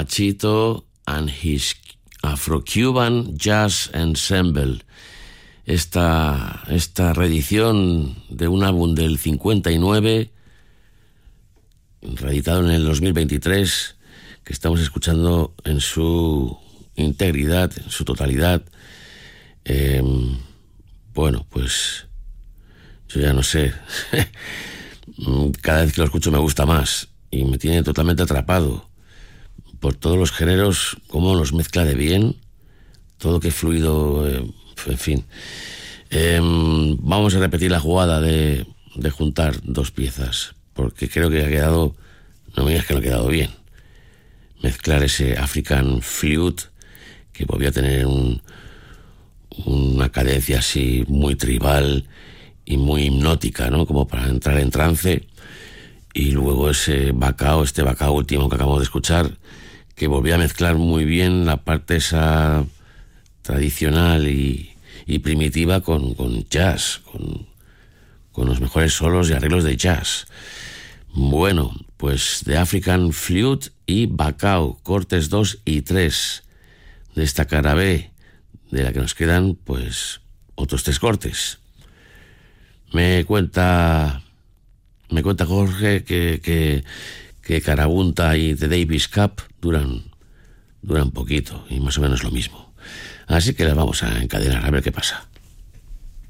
Machito and his Afro-Cuban Jazz Ensemble. Esta reedición de un álbum del 59, reeditado en el 2023, que estamos escuchando en su integridad, en su totalidad. Bueno, pues yo ya no sé. Cada vez que lo escucho me gusta más y me tiene totalmente atrapado por todos los géneros, cómo los mezcla de bien, todo que fluido, en fin. Vamos a repetir la jugada de juntar dos piezas, porque creo que ha quedado, no me digas que no ha quedado bien, mezclar ese African Flute, que podía tener una cadencia así muy tribal y muy hipnótica, ¿no? Como para entrar en trance, y luego este bacao último que acabamos de escuchar, que volvía a mezclar muy bien la parte esa tradicional y primitiva con jazz, con los mejores solos y arreglos de jazz. Bueno, pues The African Flute y Bacao, cortes 2 y 3 de esta cara B, de la que nos quedan pues otros 3 cortes. Me cuenta Jorge que Carabunta y The Davis Cup duran poquito y más o menos lo mismo. Así que las vamos a encadenar a ver qué pasa.